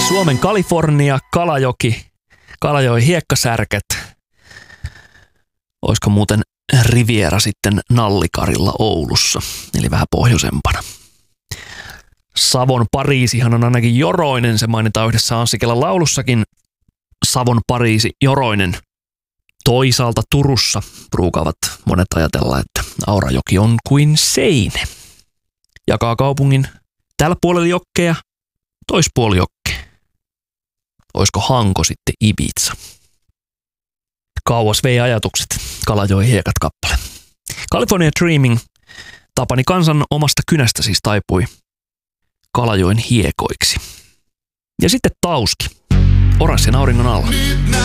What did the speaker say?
Suomen Kalifornia, Kalajoki, Kalajoen hiekkasärket. Olisiko muuten Riviera sitten Nallikarilla Oulussa, eli vähän pohjoisempana. Savon Pariisihan on ainakin Joroinen, se mainitaan yhdessä Anssi Kelan laulussakin. Savon Pariisi, Joroinen. Toisaalta Turussa ruukaavat monet ajatella, että Aurajoki on kuin Seine. Jakaa kaupungin tällä puolella jokkeja, toispuoli jokkea. Oisko Hanko sitten Ibiza? Kauas vei ajatukset, Kalajoen hiekat kappale. California Dreaming, Tapani Kansan omasta kynästä siis taipui Kalajoen hiekoiksi. Ja sitten Tauski, Oranssin auringon alla.